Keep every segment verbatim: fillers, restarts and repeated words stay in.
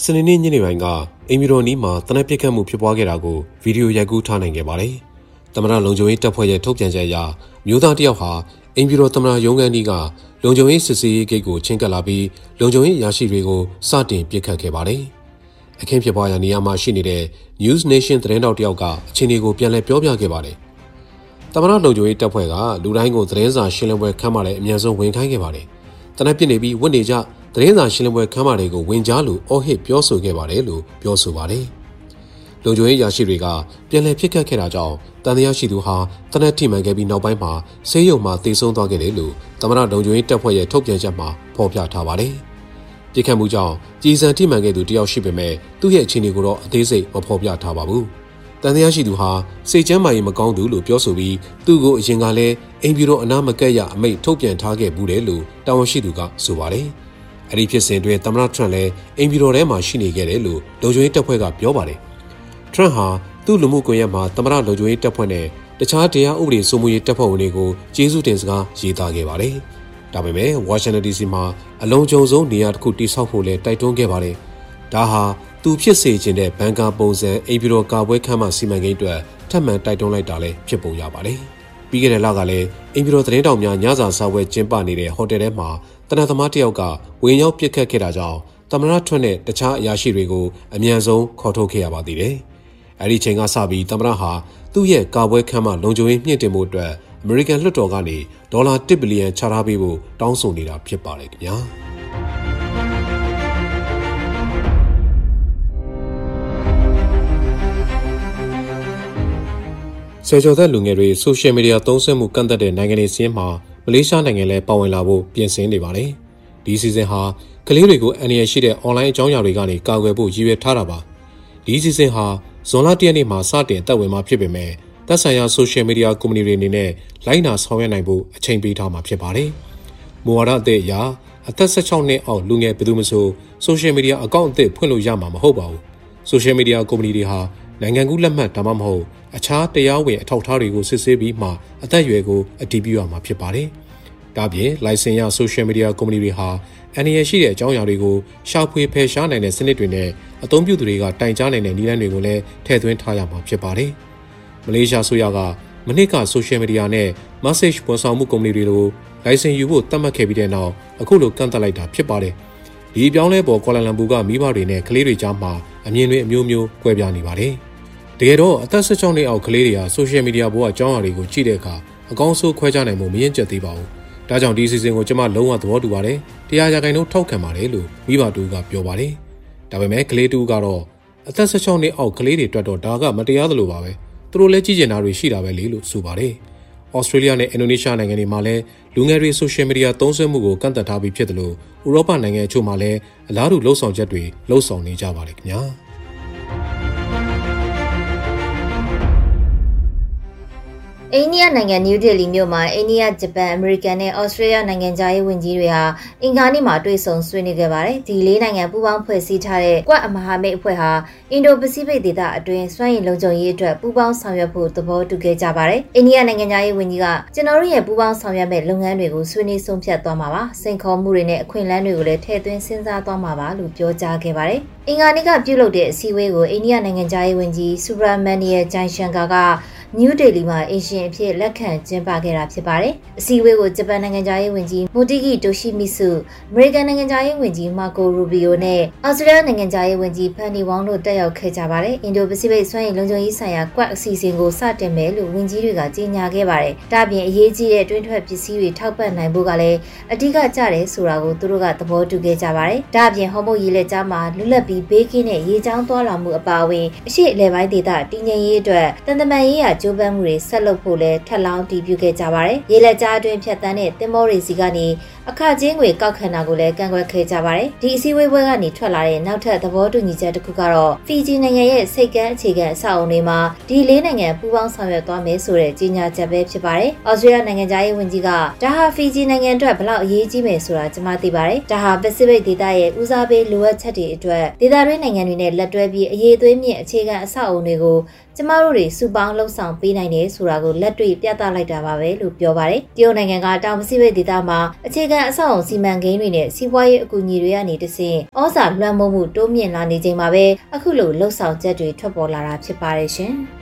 စနေနေ့ညနေပိုင်းကအင်မီရိုနီမှာတနက်ပစ်ခတ်မှုဖြစ်ပွားခဲ့တာကိုဗီဒီယိုရိုက်ကူးထားနိုင်ခဲ့ပါတယ်။သမ္မတလုံခြုံရေးတပ်ဖွဲ့ရဲ့ထုတ်ပြန်ချက်အရမျိုးသားတစ်ယောက်ဟာအင်မီရိုသမ္မတရုံးခန်းကြီးကလုံခြုံရေးစစ်ဆေးရေးဂိတ်ကိုချင်းကပ်လာပြီးလုံခြုံရေးအရာရှိတွေကိုစတင်ပစ်ခတ်ခဲ့ပါတယ်။အခင်းဖြစ်ပွားရာနေရာမှာရှိနေတဲ့ News Nation သတင်းတောက်တစ်ယောက်ကအခြေအနေကိုပြန်လည်ပြောပြခဲ့ပါတယ်။သမ္မတလုံခြုံရေးတပ်ဖွဲ့ကလူတိုင်းကိုသတင်းစာရှင်းလင်းပွဲခန်းမှာလည်းအမြန်ဆုံးဝင်ခိုင်းခဲ့ပါတယ်။တနက်ပစ်နေပြီးဝတ်နေကြသတင်းစာရှင်းလင်းပွဲခန်းမတွေကိုဝင်ကြားလို့အော်ဟစ်ပြောဆိုခဲ့ပါတယ်လို့ပြောဆိုပါတယ်။လုံခြုံရေးရာရှိတွေကပြန်လည်ဖြစ်ခတ်ခဲ့တာကြောင့်တန်တရားရှိသူဟာတနက်ထိမှန်ခဲ့ပြီးနောက်ပိုင်းမှာဆေးရုံမှာတေဆုံးသွားခဲ့တယ်လို့သမ္မတလုံခြုံရေးတပ်ဖွဲ့ရဲ့ထုတ်ပြန်ချက်မှာဖော်ပြထားပါတယ်။ပြစ်ခတ်မှုကြောင့်ကြီးစံထိမှန်ခဲ့သူတယောက်ရှိပေမဲ့သူ့ရဲ့အခြေအနေကိုတော့အသေးစိတ်မဖော်ပြထားပါဘူး။တန်တရားရှိသူဟာစိတ်ကျန်းမာရေးမကောင်းသူလို့ပြောဆိုပြီးသူ့ကိုအရင်ကလည်းအိမ်ပြူတော်အနားမကက်ရအမိန့်ထုတ်ပြန်ထားခဲ့ဘူးတယ်လို့တာဝန်ရှိသူကဆိုပါတယ်။အဲ့ဒီဖြစ်စဉ်တွင်သမ္မတထရန့်လည်းအိမ်ပြည်တော်ထဲမှာရှိနေခဲ့တယ်လို့လုံခြုံရေးတပ်ဖွဲ့ကပြောပါတယ်။ထရန့်ဟာသူ့လူမှုကွန်ရက်မှာသမ္မတလုံခြုံရေးတပ်ဖွဲ့နဲ့တခြားတရားဥပဒေစိုးမိုးရေးတပ်ဖွဲ့ဝင်တွေကိုကျေးဇူးတင်စကားရေးသားခဲ့ပါတယ်။ဒါပေမဲ့ဝါရှင်တန်ဒီစီမှာအလုံးစုံဆုံးနေရာတစ်ခုတိစောက်ဖို့လည်းတိုက်တွန်းခဲ့ပါတယ်။ဒါဟာသူဖြစ်စေချင်တဲ့ဘန်ကာပုံစံအိမ်ပြည်တော်ကာပွဲခန်းမစီမံကိန်းအတွက်ထပ်မံတိုက်တွန်းလိုက်တာလည်းဖြစ်ပုံရပါတယ်။ပြီးခဲ့တဲ့လကလည်းအိမ်ပြည်တော်သတင်းတောင်များညစာစားပွဲကျင်းပနေတဲ့ဟိုတယ်ထဲမှာတနက်သမားတယောက်ကဝင်ရောက်ပစ်ခတ်ခဲ့တာကြောင့်သမ္မတထွန်းနဲ့တခြားအရာရှိတွေကိုအမြန်ဆုံးခေါ်ထုတ်ခဲ့ရပါသေးတယ်။အဲဒီချိန်ကစပြီးသမ္မတဟာသူ့ရဲ့ကာပွဲခန်းမှာလုံခြုံရေးမြင့်တင်မှုအတွက်အမေရိကန်လွှတ်တော်ကနေဒေါ်လာတစ်ဘီလီယံချထားပေးဖို့တောင်းဆိုနေတာဖြစ်ပါတယ်ခင်ဗျာ။ဆယ်ကျော်သက်လူငယ်တွေဆိုရှယ်မီဒီယာသုံးစွဲမှုကန့်သတ်တဲ့နိုင်ငံတွေစီးမှာမလေးရှားနိုင်ငံလည်းပါဝင်လာဖို့ပြင်ဆင်နေပါတယ်။ဒီစီစဉ်ဟာကလေးတွေကိုအန္တရာယ်ရှိတဲ့အွန်လိုင်းအကြောင်းအရာတွေကနေကာကွယ်ဖို့ရည်ရွယ်ထားတာပါ။ဒီစီစဉ်ဟာဇွန်လတစ်ရက်နေ့မှာစတင်အသက်ဝင်မှာဖြစ်ပေမဲ့သက်ဆိုင်ရာဆိုရှယ်မီဒီယာကုမ္ပဏီတွေအနေနဲ့လိုက်နာဆောင်ရွက်နိုင်ဖို့အချိန်ပေးထားမှာဖြစ်ပါတယ်။မူဝါဒအသစ်အရအသက်၁၆နှစ်အောက်လူငယ်ဘယ်သူမှဆိုဆိုရှယ်မီဒီယာအကောင့်အသစ်ဖွင့်လို့ရမှာမဟုတ်ပါဘူး။ဆိုရှယ်မီဒီယာကုမ္ပဏီတွေဟာနိုင်ငံကူးလက်မှတ်ဒါမှမဟုတ်အခြားတရားဝင်အထောက်အထားတွေကိုစစ်ဆေးပြီးမှအသက်အရွယ်ကိုအတည်ပြုရမှာဖြစ်ပါတယ်။ဒါပြင်လိုင်စင်ရဆိုရှယ်မီဒီယာကုမ္ပဏီတွေဟာအန်ရရှိတဲ့အကြောင်းအရာတွေကိုရှာဖွေဖယ်ရှားနိုင်တဲ့စနစ်တွေနဲ့အသုံးပြုသူတွေကတိုင်ကြားနိုင်တဲ့နည်းလမ်းတွေကိုလည်းထည့်သွင်းထားရမှာဖြစ်ပါတယ်။မလေးရှားဆိုရကမနစ်ကဆိုရှယ်မီဒီယာနဲ့ message ဝန်ဆောင်မှုကုမ္ပဏီတွေကိုလိုင်စင်ယူဖို့သတ်မှတ်ခဲ့ပြီးတဲ့နောက်အခုလိုကန့်သတ်လိုက်တာဖြစ်ပါတယ်။ဒီအပြောင်းလဲပေါ်ကွာလာလမ်ပူကမိဘတွေနဲ့ကလေးတွေကြားမှာအမြင်တွေအမျိုးမျိုးကွဲပြားနေပါတယ်။တကယ်တော့အသက်၁၆နှစ်အောက်ကလေးတွေဟာဆိုရှယ်မီဒီယာပေါ်ကအကြောင်းအရာတွေကိုကြည့်တဲ့အခါအကောင်းဆုံးခွဲခြားနိုင်မှုမရင်ကျက်သေးပါဘူး။ဒါကြောင့်ဒီစီစဉ်ကိုကျွန်မလုံးဝသဘောတူပါတယ်။တရားရာဂိုင်တို့ထောက်ခံပါတယ်လို့မိဘတူကပြောပါတယ်။ဒါပေမဲ့ကလေးတူကတော့အသက်၁၆နှစ်အောက်ကလေးတွေအတွက်တော့ဒါကမတရားသလိုပါပဲ။သူတို့လည်းကြည့်ကျင်တာတွေရှိတာပဲလေလို့ဆိုပါတယ်။ဩစတြေးလျနဲ့အင်ဒိုနီးရှားနိုင်ငံတွေမှာလည်းလူငယ်တွေဆိုရှယ်မီဒီယာသုံးစွဲမှုကိုကန့်သတ်ထားပြီးဖြစ်တယ်လို့ဥရောပနိုင်ငံအချို့မှာလည်းအလားတူလှုံ့ဆော်ချက်တွေလှုံ့ဆော်နေကြပါတယ်ခင်ဗျာ။အိန္ဒိယနိုင်ငံနယူးဒေလီမြို့မှာအိန္ဒိယဂျပန်အမေရိကန်နဲ့ဩစတြေးလျနိုင်ငံသားရေးဝန်ကြီးတွေဟာအင်္ဂါနေ့မှာတွေ့ဆုံဆွေးနွေးခဲ့ပါတယ်။ဒီလေးနိုင်ငံပူးပေါင်းဖွဲ့စည်းထားတဲ့ကွက်အမဟာမိတ်အဖွဲ့ဟာအင်ဒိုပစိဖိတ်ဒေသအတွင်းစွမ်းရည်လုံခြုံရေးအတွက်ပူးပေါင်းဆောင်ရွက်ဖို့သဘောတူခဲ့ကြပါတယ်။အိန္ဒိယနိုင်ငံသားရေးဝန်ကြီးကကျွန်တော်တို့ရဲ့ပူးပေါင်းဆောင်ရွက်မဲ့လုပ်ငန်းတွေကိုဆွေးနွေးဆုံးဖြတ်သွားမှာပါ။စိန်ခေါ်မှုတွေနဲ့အခွင့်အလမ်းတွေကိုလည်းထည့်သွင်းစဉ်းစားသွားမှာပါလို့ပြောကြားခဲ့ပါတယ်။အင်္ဂါနေ့ကပြုလုပ်တဲ့အစည်းအဝေးကိုအိန္ဒိယနိုင်ငံသားရေးဝန်ကြီးဆူဘရာမန်နီယဂျိုင်ရှန်ကာကနယူးဒေလီမှာအင်ရှင်အဖြစ်လက်ခံကျင်းပခဲ့တာဖြစ်ပါတယ်။အစည်းအဝေးကိုဂျပန်နိုင်ငံသားရေးဝန်ကြီးမိုတီဂီတိုရှိမီဆု၊အမေရိကန်နိုင်ငံသားရေးဝန်ကြီးမာကိုရူဘီယိုနဲ့အော်စတြေးလျနိုင်ငံသားရေးဝန်ကြီးဖန်နီဝေါင်းတို့တက်ရောက်ခဲ့ကြပါတယ်။အင်ဒိုပစိဖိတ်စွမ်းရည်လုံခြုံရေးဆိုင်ရာကွက်အစီအစဉ်ကိုစတင်မယ်လို့ဝန်ကြီးတွေကကြေညာခဲ့ပါတယ်။ဒါ့အပြင်အရေးကြီးတဲ့တွင်းထွက်ပစ္စည်းတွေထောက်ပံ့နိုင်ဖို့ကလည်းအဓိကကျတယ်ဆိုတာကိုသူတို့ကသဘောတူခဲ့ကြပါတယ်။ဒါ့အပြင်ဟော်မုတ်ရေလက်ကြားမှာလွတ်လပ်ပြီးဘေးကင်းတဲ့ရေကြောင်းသွားလာမှုအပါအဝင်အရှိအလဲပိုင်းဒေသတည်ငြိမ်ရေးအတွက်တန်တမန်ရေးရာကြိုးပမ်းမှုတွေဆက်လုပ်ဖို့လဲထပ်လောင်းတည်ပြုခဲ့ကြပါတယ်။ရေလက်ကြားအတွင်းဖြတ်တန်းတဲ့သင်္ဘောတွေစီကနေအခချင်းငွေကောက်ခံတာကိုလည်းကန့်ကွက်ခဲ့ကြပါတယ်။ဒီအစည်းအဝေးပွဲကနေထွက်လာတဲ့နောက်ထပ်သဘောတူညီချက်တစ်ခုကတော့ဖီဂျီနိုင်ငံရဲ့စိတ်ကမ်းအခြေခံအဆောက်အအုံတွေမှာဒီလေးနိုင်ငံပူးပေါင်းဆောင်ရွက်သွားမယ်ဆိုတဲ့ကြေညာချက်ပဲဖြစ်ပါတယ်။ဩစတြေးလျနိုင်ငံသားရေးဝန်ကြီးကဒါဟာဖီဂျီနိုင်ငံအတွက်ဘလောက်အရေးကြီးမယ်ဆိုတာကျွန်မသိပါတယ်။ဒါဟာပစိဖိတ်ဒေသရဲ့ဦးစားပေးလိုအပ်ချက်တွေအတွက်ဒေသတွင်းနိုင်ငံတွေနဲ့လက်တွဲပြီးအရေးသွေးမြင့်အခြေခံအဆောက်အအုံတွေကိုကျမတို့တွေစုပေါင်းလှုပ်ဆောင်ပေးနိုင်တယ်ဆိုတာကိုလက်တွေ့ပြသလိုက်တာပါပဲလို့ပြောပါတယ်။တရုတ်နိုင်ငံကတောင်ပစိဖိတ်ဒေသမှာအခြေကန်အဆောက်အုံစီမံကိန်းတွေနဲ့စီးပွားရေးအကူအညီတွေကနေတဆင့်ဩဇာလွှမ်းမိုးမှုတိုးမြင့်လာနေချိန်မှာပဲအခုလိုလှုပ်ဆောင်ချက်တွေထွက်ပေါ်လာတာဖြစ်ပါတယ်ရှင်။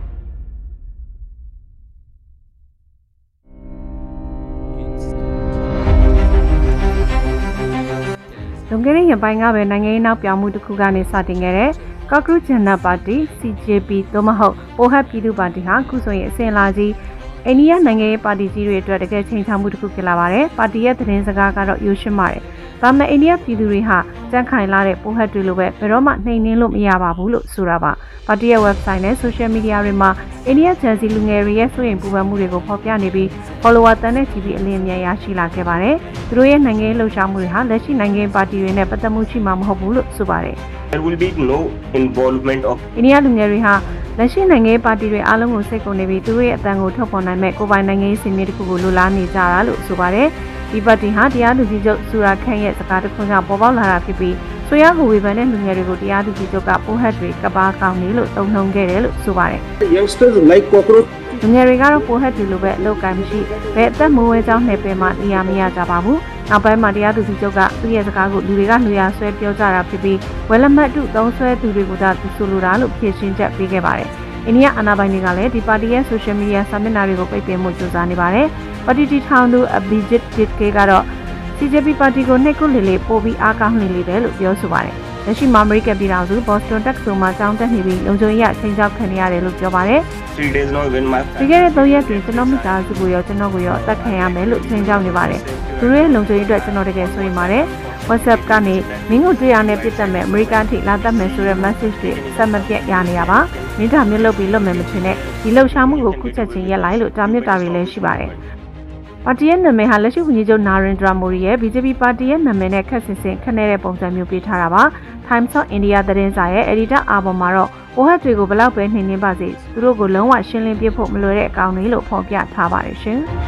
လွန်ခဲ့တဲ့ရက်ပိုင်းကပဲနိုင်ငံရေးနောက်ပြောင်းမှုတစ်ခုကနေစတင်ခဲ့တဲ့ကော့ကရုဂျန်နာပါတီ C J P သို့မဟုတ်ပိုဟပ်ပြည်သူ့ပါတီဟာခုဆိုရင်အစဉ်လာကြီးအိန္ဒိယနိုင်ငံရေးပါတီကြီးတွေအတွက်တကယ်ချိန်ချမှုတစ်ခုဖြစ်လာပါတယ်။ပါတီရဲ့သတင်းစကားကတော့ရိုးရှင်းပါတယ်။ဒါပေမဲ့အိန္ဒိယပြည်သူတွေဟာကြန့်ခိုင်လာတဲ့ပိုဟပ်တွေလိုပဲဘယ်တော့မှနှိမ်နင်းလို့မရပါဘူးလို့ဆိုတာပါ။ပါတီရဲ့ website နဲ့ social media တွေမှာအိန္ဒိယဂျန်စီလူငယ်တွေရဲ့စိုးရိမ်ပူပန်မှုတွေကိုဖော်ပြနေပြီး follower တန်းတဲ့ G B အလင်းအမြန်ရရှိလာခဲ့ပါတယ်။သူတို့ရဲ့နိုင်ငံရေးလှုပ်ရှားမှုတွေဟာလက်ရှိနိုင်ငံရေးပါတီတွေနဲ့ပတ်သက်မှုရှိမှာမဟုတ်ဘူးလို့ဆိုပါတယ်။ There will be no involvement of အိန္ဒိယလူငယ်တွေဟာလက်ရှိနိုင်ငံရေးပါတီတွေအားလုံးကိုစိတ်ကုန်နေပြီးသူတို့ရဲ့အတန်ကိုထုတ်ဖော်နိုင်မဲ့ကိုယ်ပိုင်နိုင်ငံရေးစင်မြင့်တစ်ခုကိုလိုလားနေကြတာလို့ဆိုပါတယ်။ဒီပါတီဟာတရားသူကြီးချုပ်ဆူရာခန့်ရဲ့စကားတစ်ခုကြောင့်ပေါ်ပေါက်လာတာဖြစ်ပြီးဆိုရဟူဝေဖန်တဲ့လူငယ်တွေကိုတရားသူကြီးချုပ်ကပိုဟတ်တွေကပါကောင်းနေလို့တုံ့နှုံခဲ့တယ်လို့ဆိုပါတယ်။ youngsters like cockroach လူငယ်တွေကတော့ပိုဟတ်တွေလိုပဲအလုပ်ကိုင်မရှိဘယ်အသက်မိုးဝဲကြောင်းနယ်ပယ်မှာနေရာမရကြပါဘူး။နောက်ပိုင်းမှာတရားသူကြီးချုပ်ကသူ့ရဲ့စကားကိုလူတွေကလူရဆွဲပြောကြတာဖြစ်ပြီးဝယ်လက်မှတ်တုသုံးဆွဲသူတွေကိုသာသူဆိုလိုတာလို့ဖြေရှင်းချက်ပေးခဲ့ပါတယ်။အိန္ဒိယအာဏာပိုင်တွေကလည်းဒီပါတီရဲ့ social media စာမျက်နှာတွေကိုပိတ်ပင်မှုကြိုးစားနေပါတယ်။ပါတီတီထောင်သူ Abhijit Ditke ကတော့ C J P ပါတီကိုနှိပ်ကွပ်လေလေပို့ပြီးအားကောင်းနေလေတယ်လို့ပြောဆိုပါတယ်။လက်ရှိမှာအမေရိကန်ပြည်ထောင်စု Boston တက္ကသိုလ်မှာကျောင်းတက်နေပြီးလုံခြုံရေးအချိန်ကြောက်ခံနေရတယ်လို့ပြောပါတယ်။ three days now when my ဒီကနေ့သုံးရက်ပြင်ကျွန်တော်မိသားစုကိုရောကျွန်တော်ကိုရောအသက်ခံရမယ်လို့ချိန်ကြောက်နေပါတယ်။သူတို့ရဲ့လုံခြုံရေးအတွက်ကျွန်တော်တကယ်ဆိုရင်ပါတယ်။ WhatsApp ကနေမင်းကိုတွေ့ရတဲ့ပြစ်တက်မဲ့အမေရိကန်ထိလာတတ်မယ်ဆိုတဲ့ message တွေဆက်မပြတ်ရနေရပါ။မင်းဒါမျိုးလုပ်ပြီးလုပ်မယ်မထင်နဲ့ဒီလှုပ်ရှားမှုကိုခုချက်ချင်းရက်လိုက်လို့တာမြစ်တာတွေလည်းရှိပါတယ်။ပါတီရဲ့နာမည်ဟာလက်ရှိဝန်ကြီးချုပ်နာရင်ဒရာမိုဒီရဲ့ B J P ပါတီရဲ့နာမည်နဲ့ခက်ဆင်ဆင်ခနဲ့တဲ့ပုံစံမျိုးပေးထားတာပါ။ Times of India သတင်းစာရဲ့ editor အာဘော်မှာတော့ပိုဟတ်တွေကိုဘလောက်ပဲနှိမ်နှင်းပါစေသူတို့ကိုလုံးဝရှင်းလင်းပြဖို့မလွယ်တဲ့အကောင့်တွေလို့ဖော်ပြထားပါတယ်ရှင်။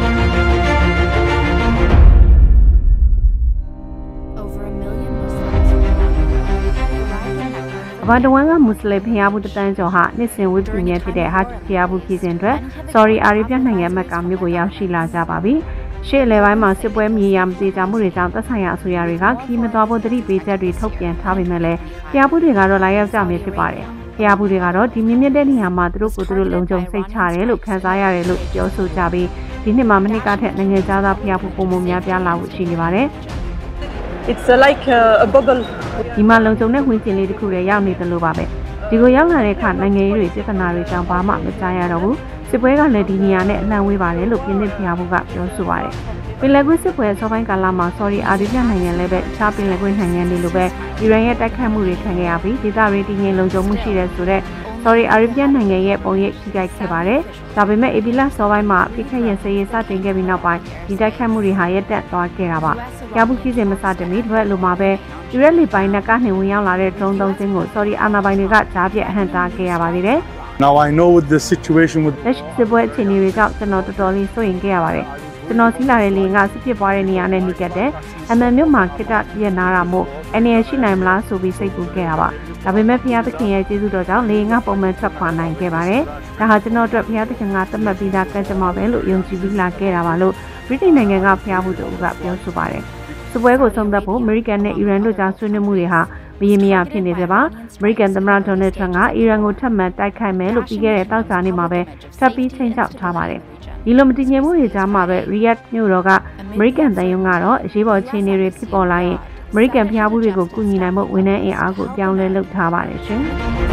ဘာတဝန်ကမွတ်စလင်ဖျားဘူးတန်းကျော်ဟာနှစ်စဉ်ဝိပုညံဖြစ်တဲ့ဟာဖျားဘူးပြည်စဉ်အတွက် Saudi Arabia နိုင်ငံမက်ကမြို့ကိုရောက်ရှိလာကြပါပြီ။ရှေ့လေပိုင်းမှာစစ်ပွဲမြေယာမသေးကြမှုတွေကြောင့်သက်ဆိုင်ရာအစိုးရတွေကခီးမသွားဖို့တတိပေးချက်တွေထုတ်ပြန်ထားပေမဲ့လည်းဖျားဘူးတွေကတော့လာရောက်ကြမှာဖြစ်ပါတယ်။ဖျားဘူးတွေကတော့ဒီမြင့်မြတ်တဲ့နေရာမှာသူတို့ကိုသူတို့လုံခြုံစိတ်ချတယ်လို့ခံစားရတယ်လို့ပြောဆိုကြပြီးဒီနှစ်မှာမနှစ်ကထက်နိုင်ငံသားသားဖျားဘူးပုံမှန်များပြားလာဖို့ရှိနေပါတယ်။ It's uh, like uh, a bubble. ဒီမှာလုံခြုံတဲ့ဝင်ကျင်လေးတစ်ခုလည်းရောက်နေတယ်လို့ပါပဲဒီကိုရောက်လာတဲ့အခါနိုင်ငံရေးတွေပြဿနာတွေကြောင့်ဘာမှမကြားရတော့ဘူးစစ်ပွဲကလည်းဒီနေရာနဲ့အနှံ့ဝေးပါတယ်လို့ပြည်နယ်ဖျားဘူးကပြောဆိုပါတယ်ပင်လယ်ကွေ့စစ်ပွဲအစောပိုင်းကာလမှာ Saudi Arabia နိုင်ငံလည်းပဲအခြားပင်လယ်ကွေ့နိုင်ငံတွေလိုပဲအီရန်ရဲ့တိုက်ခိုက်မှုတွေခံခဲ့ရပြီးဒေသတွေတည်ငြိမ်လုံခြုံမှုရှိတဲ့ဆိုတဲ့ Saudi Arabia နိုင်ငံရဲ့ပုံရိပ်ထိခိုက်ခဲ့ပါတယ်ဒါပေမဲ့အေဘီလာစောပိုင်းမှာဖိခက်ရစရေးစတင်ခဲ့ပြီးနောက်ပိုင်းဒီတိုက်ခိုက်မှုတွေဟာရပ်တန့်သွားခဲ့တာပါကြားဘူးကြီးစင်မစတင်မီတစ်ဝက်လိုမှာပဲယူရက်လီပိုင်းနဲ့ကနေဝင်ရောက်လာတဲ့ drone သုံးစင်းကို Saudi အာဏာပိုင်တွေကကြားပြတ်အဟန့်တားခဲ့ရပါသေးတယ် Now I know what the situation with လက်ရှိစစ်ပွဲအခြေအနေတွေကြောင့်ကျွန်တော်တော်တော်လေးစိုးရိမ်ခဲ့ရပါတယ်ကျွန်တော်စီးလာတဲ့လေကစစ်ဖြစ်ပွားတဲ့နေရာနဲ့နှိကတ်တဲ့အမှန်မြို့မှာခိတပြက်နာတာမို့အနေရရှိနိုင်မလားဆိုပြီးစိတ်ကူးခဲ့တာပါဒါပေမဲ့ဖျားသခင်ရဲ့ကျေးဇူးတော်ကြောင့်လေငါပုံမှန်ထွက်ခွာနိုင်ခဲ့ပါတယ်ဒါဟာကျွန်တော်အတွက်ဖျားသခင်ကသတ်မှတ်ပြီးသားကံကြမ္မာပဲလို့ယုံကြည်ပြီးလာခဲ့တာပါလို့ဗြိတိန်နိုင်ငံကဖျားမှုတို့ကပြောဆိုပါတယ်စစ်ပွဲကိုဆုံးသက်ဖို့အမေရိကန်နဲ့အီရန်တို့ကြားဆွေးနွေးမှုတွေဟာမရေမရာဖြစ်နေတယ်ပါအမေရိကန်သမ္မတဒေါ်နယ်ထရန့်ကအီရန်ကိုထပ်မံတိုက်ခိုက်မယ်လို့ပြီးခဲ့တဲ့တောက်ကြနေ့မှာပဲထပ်ပြီးချိန်ချောက်ထားပါတယ်ဒီလိုမတည်ငြိမ်မှုတွေကြားမှာပဲ Riyadh မြို့တော်ကအမေရိကန်တန်ယုံကတော့အရေးပေါ်ခြေနေတွေဖြစ်ပေါ်လာရင်အမေရိကန်ဖျားဘူးတွေကိုကူညီနိုင်မှုဝန်ထမ်းအင်အားကိုပြောင်းလဲလုပ်ထားပါတယ်ရှင်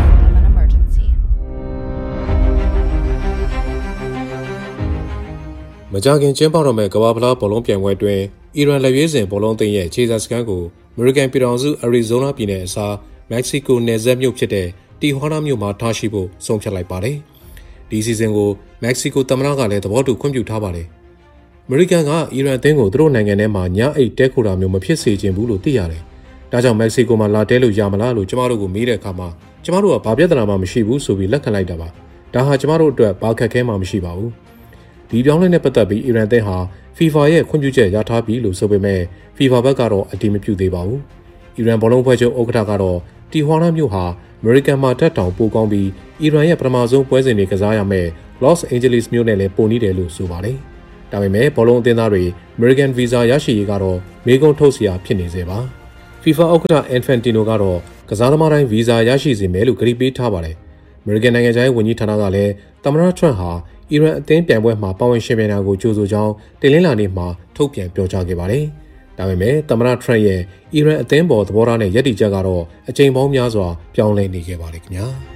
မကြခင်ကျင်းပတော့မဲ့ကမ္ဘာဖလားဘောလုံးပြိုင်ပွဲတွင်အီရန်လက်ရွေးစင်ဘောလုံးအသင်းရဲ့ခြေစစကန်ကိုအမေရိကန်ပြည်ထောင်စုအရီဇိုနာပြည်နယ်အစားမက္ကဆီကိုနယ်စပ်မြို့ဖြစ်တဲ့တီဟွာနာမြို့မှာထားရှိဖို့ဆုံးဖြတ်လိုက်ပါတယ်။ဒီစီဇန်ကိုမက္ကဆီကိုသမ္မတကလည်းသဘောတူခွင့်ပြုထားပါတယ်။အမေရိကန်ကအီရန်အသင်းကိုသူတို့နိုင်ငံထဲမှာညအိတ်တဲခိုတာမျိုးမဖြစ်စေချင်ဘူးလို့သိရတယ်။ဒါကြောင့်မက္ကဆီကိုမှာလာတဲလို့ရမလားလို့ကျမတို့ကိုမေးတဲ့အခါမှာကျမတို့ကဘာပြဿနာမှမရှိဘူးဆိုပြီးလက်ခံလိုက်တာပါ။ဒါဟာကျမတို့အတွက်ဘာခက်ခဲမှမရှိပါဘူး။ဒီပြောင်းလဲနဲ့ပတ်သက်ပြီးအီရန်အသင်းဟာ FIFA ရဲ့ခွင့်ပြုချက်ရထားပြီလို့ဆိုပေမဲ့ FIFA ဘက်ကတော့အတည်မပြုသေးပါဘူး။အီရန်ဘောလုံးဖွဲ့ချုပ်ဥက္ကဋ္ဌကတော့တီဟွာနာမြို့ဟာအမေရိကန်မှာတက်တောင်ပိုကောင်းပြီးအီရန်ရဲ့ပထမဆုံးပွဲစဉ်တွေကစားရမယ့် Los Angeles မြို့နဲ့လည်းပိုနီးတယ်လို့ဆိုပါတယ်။။ဒါပေမဲ့ဘောလုံးအသင်းသားတွေ American Visa ရရှိရေးကတော့မေးခွန်းထုတ်စရာဖြစ်နေစေပါ။ FIFA ဥက္ကဋ္ဌ Infantino ကတော့ကစားသမားတိုင်း Visa ရရှိစေမယ်လို့ကြေညာပေးထားပါတယ်။ American နိုင်ငံခြားရေးဝန်ကြီးဌာနကလည်းသမ္မတ Trump ဟာအီရန်အသင်းပြိုင်ပွဲမှာပါဝင်ရှင်ပြိုင်တာကိုကြိုဆိုကြောင်းတင်လင်းလာနေ့မှာထုတ်ပြန်ပြောကြားခဲ့ပါတယ်။ဒါပေမဲ့သမ္မတ Trump ရဲ့အီရန်အသင်းပေါ်သဘောထားနဲ့ယက်တီချက်ကတော့အကြိမ်ပေါင်းများစွာပြောင်းလဲနေခဲ့ပါတယ်ခင်ဗျာ။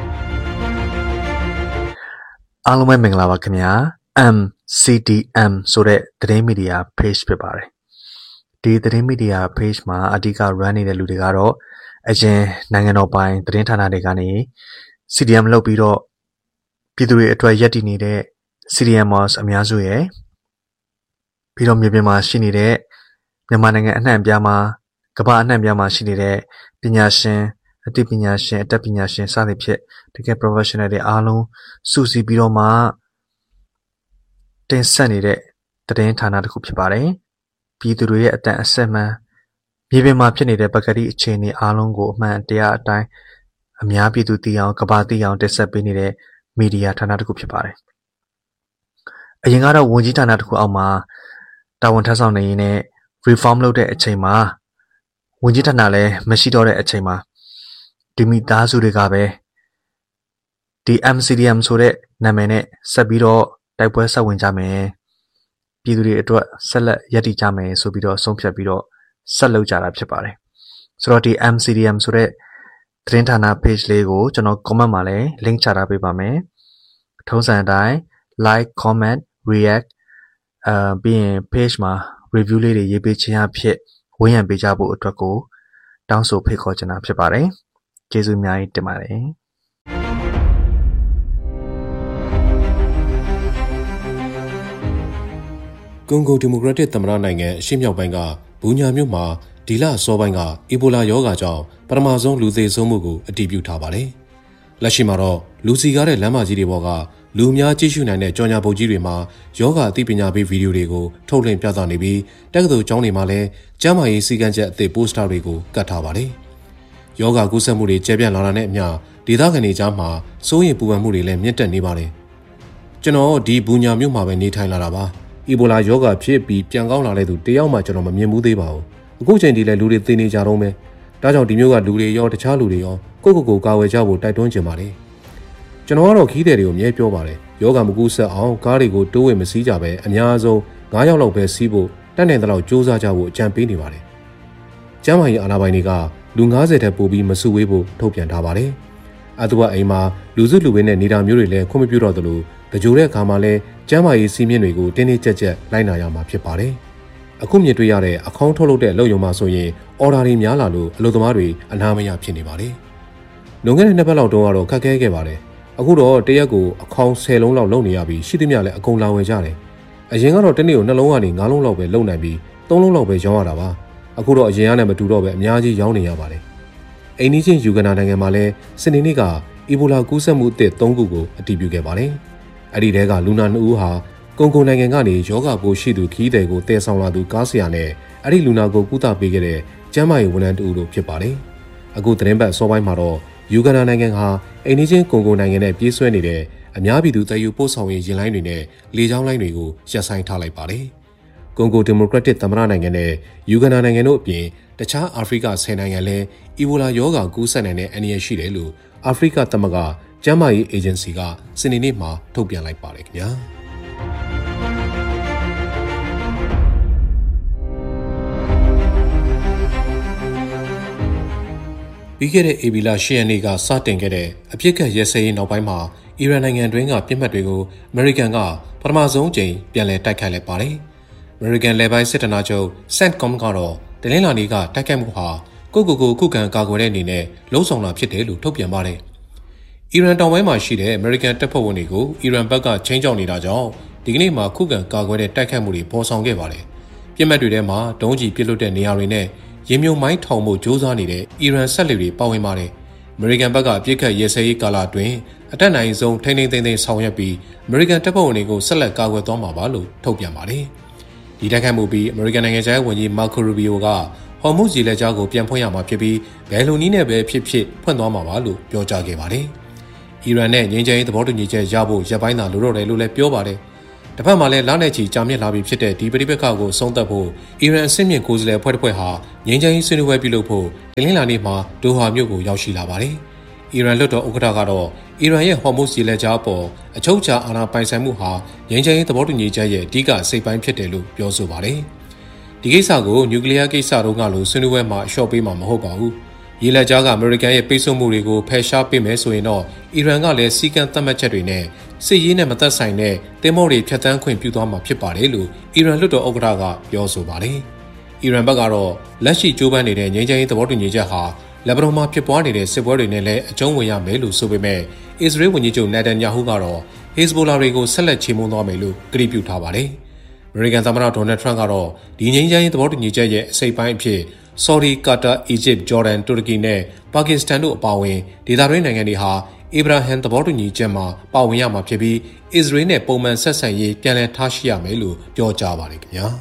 အားလုံးပဲမင်္ဂလာပါခင်ဗျာ M C D M ဆိုတဲ့သတင်းမီဒီယာ page ဖြစ်ပါတယ်ဒီသတင်းမီဒီယာ page မှာအဓိက run နေတဲ့လူတွေကတော့အရင်နိုင်ငံတော်ပိုင်သတင်းဌာနတွေကနေ C D M လုပ်ပြီးတော့ပြည်သူတွေအတွက်ရပ်တည်နေတဲ့ C D Mers အများစုရဲ့ပြီးတော့မြေပြင်မှာရှိနေတဲ့မြန်မာနိုင်ငံအနှံ့အပြားမှာကမ္ဘာအနှံ့အပြားမှာရှိနေတဲ့ပညာရှင်အသိပညာရှင်အတတ်ပညာရှင်စသဖြင့်တကယ် professional တွေအားလုံးစုစည်းပြီးတော့မှတင်ဆက်နေတဲ့သတင်းဌာနတစ်ခုဖြစ်ပါတယ်။ပြည်သူတွေရဲ့အတန်အဆက်မှန်မြေပြင်မှာဖြစ်နေတဲ့ပကတိအခြေအနေအားလုံးကိုအမှန်တရားအတိုင်းအများပြည်သူသိအောင်ကမ္ဘာသိအောင်တင်ဆက်ပေးနေတဲ့မီဒီယာဌာနတစ်ခုဖြစ်ပါတယ်။အရင်ကတော့ဝန်ကြီးဌာနတစ်ခုအောက်မှာတာဝန်ထမ်းဆောင်နေရင်းနဲ့ reform လုပ်တဲ့အချိန်မှာဝန်ကြီးဌာနလည်းမရှိတော့တဲ့အချိန်မှာဒီမိသားစုတွေကပဲဒီ M C D M ဆိုတဲ့နာမည်နဲ့ဆက်ပြီးတော့တိုက်ပွဲဆက်ဝင်ကြမယ်ပြည်သူတွေအတွက်ဆက်လက်ရည်တည်ကြမယ်ဆိုပြီးတော့ဆုံးဖြတ်ပြီးတော့ဆက်လုပ်ကြတာဖြစ်ပါတယ်ဆိုတော့ဒီ M C D M ဆိုတဲ့သတင်းဌာန page လေးကိုကျွန်တော် comment မှာလည်း link ချထားပေးပါမယ်ထုံးစံအတိုင်း like comment react အာပြီးရင် page မှာ review လေးတွေရေးပေးခြင်းအဖြစ်ဝန်းရံပေးကြဖို့အတွက်ကိုတောင်းဆိုဖိတ်ခေါ်ချင်တာဖြစ်ပါတယ်ကျေးဇူးအများကြီးတင်ပါတယ်ကွန်ဂိုဒီမိုကရက်တစ်သမ္မတနိုင်ငံအရှေ့မြောက်ပိုင်းကဘူညာမြို့မှာဒီလအစောပိုင်းကအီဘိုလာရောဂါကြောင့်ပထမဆုံးလူသေဆုံးမှုကိုအတည်ပြုထားပါတယ်။လက်ရှိမှာတော့လူစီကားတဲ့လမ်းမကြီးတွေပေါ်ကလူအများကြည့်ရှုနိုင်တဲ့ကြော်ညာပုတ်ကြီးတွေမှာယောဂအသိပညာပေးဗီဒီယိုတွေကိုထုတ်လွှင့်ပြသနေပြီးတက္ကသိုလ်ကျောင်းတွေမှာလည်းကျန်းမာရေးစည်းကမ်းချက်အသစ်ပိုစတာတွေကိုကတ်ထားပါတယ်။ယောဂကူးစက်မှုတွေကျယ်ပြန့်လာတာနဲ့အမျှဒေသခံတွေကြားမှာစိုးရိမ်ပူပန်မှုတွေလည်းမြင့်တက်နေပါတယ်။ကျွန်တော်ဒီဘူညာမြို့မှာပဲနေထိုင်လာတာပါ။အီဘိုလာရောဂါဖြစ်ပြီးပြန်ကောင်းလာတဲ့သူတယောက်မှကျွန်တော်မမြင်ဘူးသေးပါဘူး။အခုချိန်ထိလည်းလူတွေသိနေကြတော့မယ်။ဒါကြောင့်ဒီမျိုးကလူတွေရောတခြားလူတွေရောကိုယ့်ကိုယ်ကိုကာဝယ်ကြဖို့တိုက်တွန်းချင်ပါတယ်။ကျွန်တော်ကတော့ခီးတဲ့တွေကိုအမြဲပြောပါတယ်။ယောဂမကူးဆက်အောင်ကားတွေကိုတိုးဝှေ့မစည်းကြပဲအများဆုံး၅ယောက်လောက်ပဲစီးဖို့တတ်နိုင်တဲ့လောက်စူးစမ်းကြဖို့အကြံပေးနေပါတယ်။ကျန်းမာရေးအာဏာပိုင်တွေကလူ၅၀ထက်ပိုပြီးမစုဝေးဖို့ထုတ်ပြန်ထားပါတယ်။အတူအိမ်မှာလူစုလူဝေးနဲ့နေတာမျိုးတွေလည်းခွင့်မပြုတော့သလိုတကြိုတဲ့အခါမှာလည်းကျန်းမာရေးစီးမြင့်တွေကိုတင်းတင်းကြပ်ကြပ်လိုက်နာရမှာဖြစ်ပါတယ်။အခုမြင်တွေ့ရတဲ့အခေါင်းထုတ်လုပ်တဲ့အလုပ်ရုံမှာဆိုရင်အော်ဒါတွေများလာလို့အလုပ်သမားတွေအနာမရဖြစ်နေပါတယ်။လွန်ခဲ့တဲ့နှစ်ပတ်လောက်တုန်းကတော့ခက်ခဲခဲ့ပါတယ်။အခုတော့တရက်ကိုအခေါင်း၁၀လုံးလောက်လုပ်နေရပြီးရှိသမျှလည်းအကုန်လာဝယ်ကြတယ်။အရင်ကတော့တစ်နေ့ကိုနှလုံးကနေ၅လုံးလောက်ပဲလုပ်နိုင်ပြီး၃လုံးလောက်ပဲရောင်းရတာပါ။အခုတော့အရင်ကနဲ့မတူတော့ပဲအများကြီးရောင်းနေရပါတယ်။အိန္ဒိချင်းယူဂန်ဒါနိုင်ငံမှာလည်းစနေနေ့ကအီဘိုလာကူးစက်မှုအသစ်၃ခုကိုအတည်ပြုခဲ့ပါတယ်။အဲ့ဒီတဲကလူနာနှစ်ဦးဟာကွန်ဂိုနိုင်ငံကနေယောဂပိုးရှိသူခီးသည်ကိုတည်ဆောင်လာသူကားဆရာနဲ့အဲ့ဒီလူနာကိုကုသပေးခဲ့တဲ့ကျန်းမာရေးဝန်ထမ်းတူတို့ဖြစ်ပါတယ်။အခုသတင်းပတ်စောပိုင်းမှာတော့ယူဂန်ဒါနိုင်ငံဟာအိန္ဒိချင်းကွန်ဂိုနိုင်ငံနဲ့ပြေးဆွဲနေတဲ့အများပြည်သူတည်ယူပို့ဆောင်ရေးယာဉ်လိုင်းတွေနဲ့လေကြောင်းလိုင်းတွေကိုရပ်ဆိုင်းထားလိုက်ပါတယ်။ကွန်ဂိုဒီမိုကရက်တစ်သမ္မတနိုင်ငံနဲ့ယူဂန်ဒါနိုင်ငံတို့အပြင်တခြားအာဖရိကဆယ်နိုင်ငံလည်းအီဘိုလာရောဂါကူးစက်နိုင်တဲ့အန္တရာယ်ရှိတယ်လို့အာဖရိကသမဂ္ဂကျန်းမာရေးအေဂျင်စီကစနေနေ့မှာထုတ်ပြန်လိုက်ပါတယ်ခင်ဗျာ။ပြီးခဲ့တဲ့ဧပြီလ၈ရက်နေ့ကစတင်ခဲ့တဲ့အပြစ်ခတ်ရဲစဲရေးနောက်ပိုင်းမှာအီရန်နိုင်ငံတွင်းကပြစ်မှတ်တွေကိုအမေရိကန်ကပထမဆုံးအကြိမ်ပြန်လည်တိုက်ခိုက်လိုက်ပါတယ်။အမေရိကန်လေပိုင်းစစ်ဌာနချုပ် CENTCOM ကတော့တနင်္လာနေ့ကတိုက်ခိုက်မှုဟာကိုယ့်ကိုယ်ကိုခုခံကာကွယ်တဲ့အနေနဲ့လှုံ့ဆော်တာဖြစ်တယ်လို့ထုတ်ပြန်ပါတယ်။အီရန်တောင်ပိုင်းမှာရှိတဲ့အမေရိကန်တပ်ဖွဲ့ဝင်တွေကိုအီရန်ဘက်ကချင်းချောက်နေတာကြောင့်ဒီကနေ့မှာခုခံကာကွယ်တဲ့တိုက်ခိုက်မှုတွေပေါ်ဆောင်ခဲ့ပါတယ်။ပြစ်မှတ်တွေထဲမှာဒုံးကျည်ပစ်လွတ်တဲ့နေရာတွေနဲ့ရေမြုံမိုင်းထောင်မှုစ조사နေတဲ့အီရန်ဆက်လက်တွေပါဝင်ပါတယ်။အမေရိကန်ဘက်ကအပြစ်ခတ်ရဲစဲရေးကာလအတွင်းအတက်နိုင်ဆုံးထိန်းထိန်းသိမ်းသိမ်းဆောင်ရွက်ပြီးအမေရိကန်တပ်ဖွဲ့ဝင်တွေကိုဆက်လက်ကာကွယ်သွားမှာပါလို့ထုတ်ပြန်ပါတယ်။ဒီတိုက်ခိုက်မှုပြီးအမေရိကန်နိုင်ငံခြားရေးဝန်ကြီးမာကိုရူဘီယိုကဟော်မုဇ်ရေလက်ကြားကိုပြန်ဖွင့်ရမှာဖြစ်ပြီးဘယ်လိုနည်းနဲ့ပဲဖြစ်ဖြစ်ဖွင့်သွားမှာပါလို့ပြောကြားခဲ့ပါတယ်။အီရန်နဲ့ငြိမ်းချမ်းရေးသဘောတူညီချက်ရဖို့ရပ်ပိုင်းသာလိုတော့တယ်လို့လည်းပြောပါတယ်။။တစ်ဖက်မှာလည်းလနဲ့ချီကြာမြင့်လာပြီးဖြစ်တဲ့ဒီပဋိပက္ခကိုဆုံးသက်ဖို့အီရန်အဆင့်မြင့်ကိုယ်စားလှယ်အဖွဲ့တစ်ဖွဲ့ဟာငြိမ်းချမ်းရေးဆွေးနွေးပွဲပြုလုပ်ဖို့တနင်္လာနေ့မှာဒိုဟာမြို့ကိုရောက်ရှိလာပါတယ်။အီရန်လွှတ်တော်ဥက္ကဋ္ဌကတော့အီရန်ရဲ့ဟော်မုတ်ရေလက်ကြားအပေါ်အချုပ်အခြာအာဏာပိုင်ဆိုင်မှုဟာငြိမ်းချမ်းရေးသဘောတူညီချက်ရဲ့အဓိကစိတ်ပိုင်းဖြစ်တယ်လို့ပြောဆိုပါတယ်။ဒီကိစ္စကိုနျူကလ িয়ার ကိစ္စတုန်းကလိုဆွေးနွေးပွဲမှာအလျှော့ပေးမှာမဟုတ်ပါဘူး။ရေလက်ကြားကအမေရိကန်ရဲ့ပိတ်ဆို့မှုတွေကိုဖယ်ရှားပေးမယ်ဆိုရင်တော့အီရန်ကလည်းစီကံသတ်မှတ်ချက်တွေနဲ့စစ်ရေးနဲ့မသက်ဆိုင်တဲ့တင်မောတွေဖြတ်တန်းခွင့်ပြုသွားမှာဖြစ်ပါတယ်လို့အီရန်လွှတ်တော်ဥက္ကဋ္ဌကပြောဆိုပါတယ်။အီရန်ဘက်ကတော့လက်ရှိကြိုးပမ်းနေတဲ့ငြိမ်းချမ်းရေးသဘောတူညီချက်ဟာလက်ဘနွန်မှာဖြစ်ပွားနေတဲ့စစ်ပွဲတွေနဲ့လည်းအကျုံးဝင်ရမယ်လို့ဆိုပေမဲ့အစ္စရေးဝန်ကြီးချုပ်နယ်တန်ယာဟုကတော့ဟစ်ဇ်ဘိုလာတွေကိုဆက်လက်ချေမှုန်းသွားမယ်လို့ကတိပြုထားပါတယ်။အမေရိကန်သမ္မတဒေါ်နယ်ထရန့်ကတော့ဒီငြိမ်းချမ်းရေးသဘောတူညီချက်ရဲ့အစိပ်ပိုင်းအဖြစ်ဆော်ဒီ၊ကာတာ၊အီဂျစ်၊ဂျော်ဒန်၊တူရကီနဲ့ပါကစ္စတန်တို့အပါအဝင်ဒေသတွင်းနိုင်ငံတွေဟာအီဗရာဟမ်သဘောတူညီချက်မှာပါဝင်ရမှာဖြစ်ပြီးအစ္စရေးနဲ့ပုံမှန်ဆက်ဆံရေးပြန်လည်ထားရှိရမယ်လို့ပြောကြားပါတယ်ခင်ဗျာ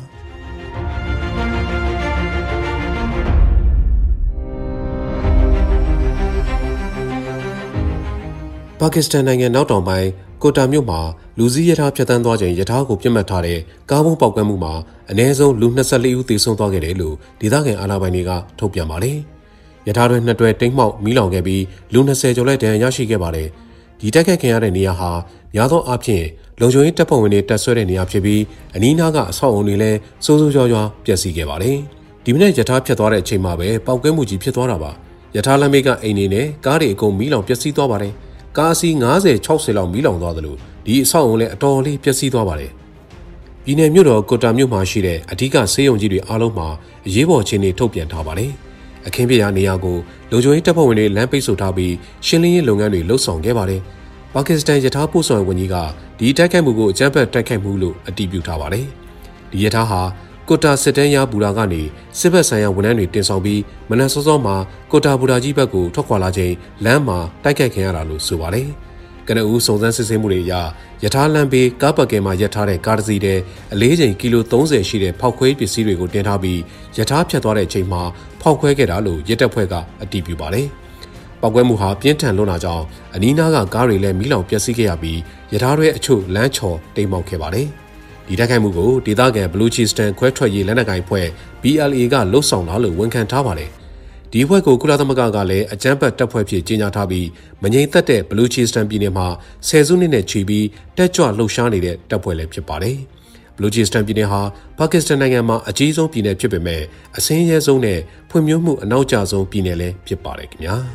ပါကစ္စတန်နိုင်ငံနောက်တောင်ပိုင်းကိုတာမြို့မှာလူစည်းရထားဖြတ်တန်းသွားချိန်ရထားကိုပြစ်မှတ်ထားတဲ့ကားဘုံပေါက်ကွဲမှုမှာအနည်းဆုံးလူ၂၄ဦးသေဆုံးသွားခဲ့တယ်လို့ဒေသခံအာဏာပိုင်တွေကထုတ်ပြန်ပါတယ်။ရထားတွင်နှစ်တွဲတိမ်မှောက်မီးလောင်ခဲ့ပြီးလူ၂၀ကျော်လည်းဒဏ်ရာရရှိခဲ့ပါတယ်။ဒီတိုက်ခိုက်ခံရတဲ့နေရာဟာများသောအားဖြင့်လုံခြုံရေးတပ်ဖွဲ့ဝင်တွေတပ်ဆွဲတဲ့နေရာဖြစ်ပြီးအနီးနားကအဆောက်အုံတွေလည်းစိုးစိုးရွားရွားပျက်စီးခဲ့ပါတယ်။ဒီမနေ့ရထားဖြတ်သွားတဲ့အချိန်မှာပဲပေါက်ကွဲမှုကြီးဖြစ်သွားတာပါ။ရထားလမ်းမေကအိမ်တွေနဲ့ကားတွေအကုန်မီးလောင်ပျက်စီးသွားပါတယ်။ကားစီး၅၀ ၆၀လောက်မီးလောင်သွားသလိုဒီအဆောက်အုံလည်းအတော်လေးပျက်စီးသွားပါတယ်။ပြည်내မြို့တော်ကိုတာမြို့မှာရှိတဲ့အဓိကဆေးရုံကြီးတွေအားလုံးမှာအရေးပေါ်အခြေအနေထုတ်ပြန်ထားပါတယ်။အခင်းဖြစ်ရာနေရာကိုလုံခြုံရေးတပ်ဖွဲ့ဝင်တွေလမ်းပိတ်ဆို့ထားပြီးရှင်းလင်းရေးလုပ်ငန်းတွေလှုပ်ဆောင်ခဲ့ပါတယ်။ပါကစ္စတန်ရထားပို့ဆောင်ရေးဝန်ကြီးကဒီတိုက်ခိုက်မှုကိုအကြမ်းဖက်တိုက်ခိုက်မှုလို့အတည်ပြုထားပါတယ်။ဒီရထားဟာကိုတာစစ်တန်းရဘူရာကနေစစ်ဘက်ဆိုင်ရာဝန်ထမ်းတွေတင်ဆောင်ပြီးမနက်စောစောမှာကိုတာဘူရာကြီးဘက်ကိုထွက်ခွာလာချိန်လမ်းမှာတိုက်ခိုက်ခံရတာလို့ဆိုပါတယ်။ကနဦးစုံစမ်းစစ်ဆေးမှုတွေအရရထားလမ်းဘေးကားပတ်ကင်မှာရပ်ထားတဲ့ကားတစ်စီးတဲ့အလေးချိန်ကီလိုသုံးဆယ်ရှိတဲ့ဖောက်ခွဲပစ္စည်းတွေကိုတင်ထားပြီးရထားဖြတ်သွားတဲ့အချိန်မှာဖောက်ခွဲခဲ့တာလို့ရဲတပ်ဖွဲ့ကအတည်ပြုပါတယ်။ပောက်ကွဲမှုဟာပြင်းထန်လွန်းတာကြောင့်အနီးနားကကားတွေလည်းမီးလောင်ပျက်စီးခဲ့ရပြီးရထားတွေအချို့လမ်းချော်တိမ်မှောက်ခဲ့ပါတယ်။ဒီတိုက်ခိုက်မှုကိုဒေသခံဘလူချီစတန်ခွဲထွက်ရေးလက်နက်ကိုင်ဖွဲ့ B L A ကလှုပ်ဆောင်တာလို့ဝန်ခံထားပါတယ်။ဒီအဖွဲ့ကိုကုလသမဂ္ဂကလည်းအကြမ်းဖက်တပ်ဖွဲ့ဖြစ်ကြေညာထားပြီးမငြိမ်သက်တဲ့ဘလူချီစတန်ပြည်နယ်မှာဆယ်စုနှစ်နဲ့ချီပြီးတက်ကြွလှုပ်ရှားနေတဲ့တပ်ဖွဲ့လည်းဖြစ်ပါတယ်။ဘလူချီစတန်ပြည်နယ်ဟာပါကစ္စတန်နိုင်ငံမှာအကြီးဆုံးပြည်နယ်ဖြစ်ပေမဲ့အဆင်းရဲဆုံးနဲ့ဖွံ့ဖြိုးမှုအနောက်ကျဆုံးပြည်နယ်လည်းဖြစ်ပါတယ်ခင်ဗျာ။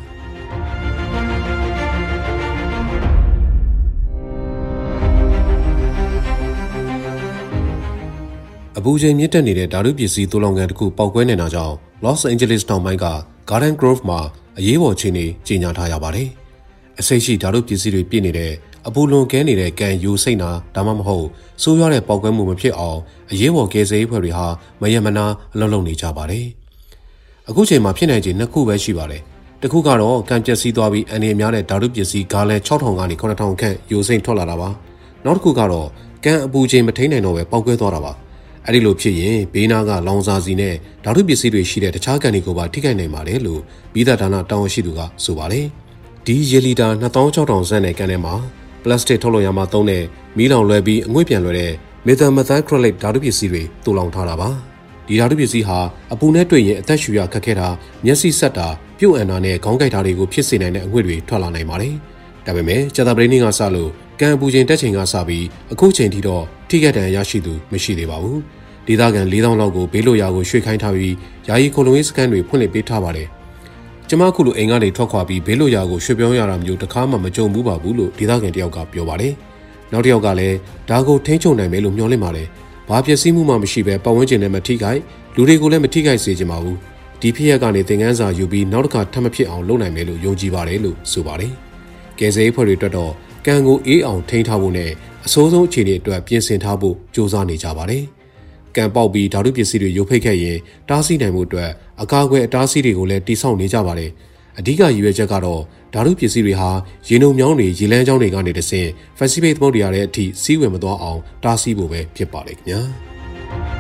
အပူချိန်မြင့်တက်နေတဲ့ဓာတုပစ္စည်းသိုးလောင်ကန်တစ်ခုပေါက်ကွဲနေတာကြောင့် Los Angeles တောင်ပိုင်းက Garden Grove မှာအရေးပေါ်အခြေအနေကြေညာထားရပါတယ်။အစိတ်ရှိဓာတုပစ္စည်းတွေပြည့်နေတဲ့အပူလွန်ကဲနေတဲ့ကန်ယူစိတ်နာဒါမှမဟုတ်ဆိုးရွားတဲ့ပေါက်ကွဲမှုမဖြစ်အောင်အရေးပေါ်ကယ်ဆယ်ရေးဖွဲ့တွေဟာမယမနာအလုပ်လုပ်နေကြပါတယ်။အခုချိန်မှာဖြစ်နိုင်ခြေနှစ်ခုပဲရှိပါတယ်။တစ်ခုကတော့ကန်ပျက်စီးသွားပြီးအန်ဒီများတဲ့ဓာတုပစ္စည်းဂါလန်၆ထောင်ကနေ၇ထောင်ခန့်ယူစိမ့်ထွက်လာတာပါ။နောက်တစ်ခုကတော့ကန်အပူချိန်မထိန်နိုင်တော့ပဲပေါက်ကွဲသွားတာပါ။အဲ့ဒီလိုဖြစ်ရင်ဘေးနားကလောင်စာစီနဲ့ဓာတုပစ္စည်းတွေရှိတဲ့တခြားကန်တွေကိုပါထိခိုက်နိုင်ပါတယ်လို့ပြည်သဌာနတာဝန်ရှိသူကဆိုပါတယ်။ဒီရေလီတာ၂၆ထောင်ဆန့်တဲ့ကန်ထဲမှာပလတ်စတစ်ထုတ်လုပ်ရမှာသုံးတဲ့မီးလောင်လွယ်ပြီးအငွေ့ပြန်လွယ်တဲ့မက်သယ်မက်သိုက်ခရိုလိတ်ဓာတုပစ္စည်းတွေတူလောင်ထားတာပါ။ဒီဓာတုပစ္စည်းဟာအပူနဲ့တွေ့ရင်အသက်ရှူရခက်ခဲတာမျက်စိဆက်တာပြုတ်အန်တာနဲ့ခေါင်းကိုက်တာတွေကိုဖြစ်စေနိုင်တဲ့အငွေ့တွေထွက်လာနိုင်ပါတယ်။ဒါပေမဲ့ကြာသပတေးနေ့ကစလို့ကန်အပူချိန်တက်ချိန်ကစပြီးအခုချိန်ထိတော့ထိခိုက်ဒဏ်ရာရရှိသူမရှိသေးပါဘူး။ဒေသခံ၄သောင်းလောက်ကိုဘေးလွတ်ရာကိုရွှေ့ခိုင်းထားပြီးယာယီခိုလုံရေးစခန်းတွေဖွင့်လှစ်ပေးထားပါတယ်။ကျမခုလိုအိမ်ကနေထွက်ခွာပြီးဘေးလွတ်ရာကိုရွှေ့ပြောင်းရတာမျိုးတစ်ခါမှမကြုံဘူးပါဘူးလို့ဒေသခံတယောက်ကပြောပါတယ်။နောက်တစ်ယောက်ကလည်းဒါကိုထိန်းချုပ်နိုင်မယ်လို့မျှော်လင့်ပါတယ်။ဘာပျက်စီးမှုမှမရှိဘဲပတ်ဝန်းကျင်နဲ့မထိခိုက်လူတွေကိုလည်းမထိခိုက်စေချင်ပါဘူး။ဒီဖြစ်ရပ်ကနေသင်ခန်းစာယူပြီးနောက်တစ်ခါထပ်မဖြစ်အောင်လုပ်နိုင်မယ်လို့ယုံကြည်ပါတယ်လို့ဆိုပါတယ်။ကယ်ဆယ်ရေးဖွဲ့တွေအတွက်တော့ကန်ကိုအေးအောင်ထိန်းထားဖို့နဲ့အဆိုးဆုံးအခြေအနေအတွက်ပြင်ဆင်ထားဖို့ကြိုးစားနေကြပါတယ်။ကန်ပေါက်ပြီးဓာတုပစ္စည်းတွေရုပ်ဖိတ်ခဲ့ရင်တားဆီးနိုင်မှုအတွက်အကာအကွယ်အတားအဆီးတွေကိုလည်းတိစောက်နေကြပါတယ်။အဓိကရည်ရွယ်ချက်ကတော့ဓာတုပစ္စည်းတွေဟာရေနုံမြောင်းတွေရေလမ်းကြောင်းတွေကနေတဆင့် Pacific သမုဒ္ဒရာထဲအထိစီးဝင်မသွားအောင်တားဆီးဖို့ပဲဖြစ်ပါတယ်ခင်ဗျာ။